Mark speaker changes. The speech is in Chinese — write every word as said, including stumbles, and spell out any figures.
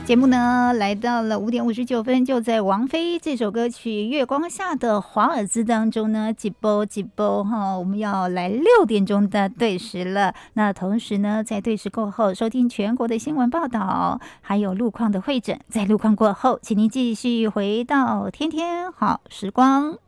Speaker 1: 节目呢来到了五点五十九分，就在王菲这首歌曲《月光下的华尔兹》当中呢，几波几波哈，我们要来六点钟的对时了。那同时呢，在对时过后，收听全国的新闻报道，还有路况的会诊。在路况过后，请您继续回到天天好时光。